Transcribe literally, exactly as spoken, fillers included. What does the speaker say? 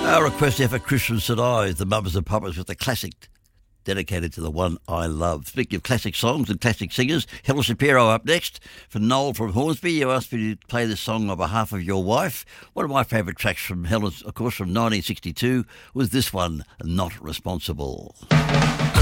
Our request here for Christian Sedai, the Mums and Papas, with the classic dedicated to the one I love. Speaking of classic songs and classic singers, Helen Shapiro up next. For Noel from Hornsby, you asked me to play this song on behalf of your wife. One of my favourite tracks from Helen, of course, from nineteen sixty-two, was this one, Not Responsible.